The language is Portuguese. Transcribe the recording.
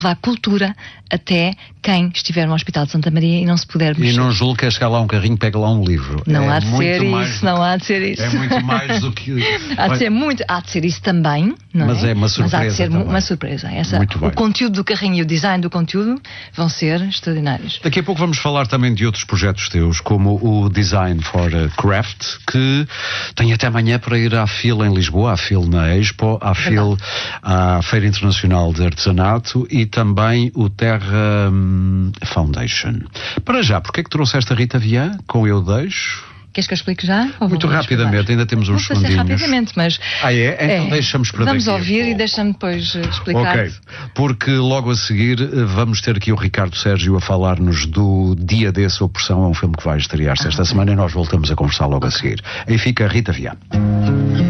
levar cultura até quem estiver no Hospital de Santa Maria e não se puder mexer. E não julgo que é chegar lá um carrinho, pega lá um livro. Não há de ser isso, não há de ser isso. É muito mais do que... Há de ser isso também, não é? Mas é uma surpresa. Mas há de ser também. uma surpresa. Muito bem. O conteúdo do carrinho e o design do conteúdo vão ser extraordinários. Daqui a pouco vamos falar também de outros projetos teus, como o Design for Craft, que tem até amanhã para ir à FIL em Lisboa, à FIL na Expo, à FIL, à Feira Internacional de Artesanato e também o Terra Foundation. Para já, porque é que trouxeste a Rita Vian com Eu Deixo? Queres que eu explique já? Muito rapidamente, ainda temos uns segundinhos. Vou fazer rapidamente, mas... Então deixamos para vamos daqui. Vamos ouvir e deixa-me depois explicar. Ok, porque logo a seguir vamos ter aqui o Ricardo Sérgio a falar-nos do Dia desse Opressão, é um filme que vai estrear-se esta semana e nós voltamos a conversar logo a seguir. Aí fica a Rita Vian.